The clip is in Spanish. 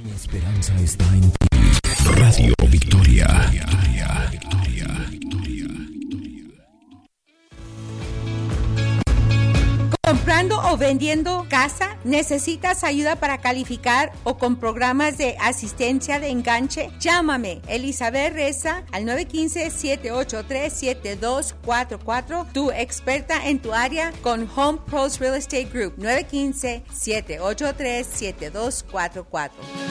Mi esperanza está en ti. Radio Victoria. ¿Comprando o vendiendo casa? ¿Necesitas ayuda para calificar o con programas de asistencia de enganche? Llámame, Elizabeth Reza, al 915-783-7244, tu experta en tu área con Home Pros Real Estate Group, 915-783-7244.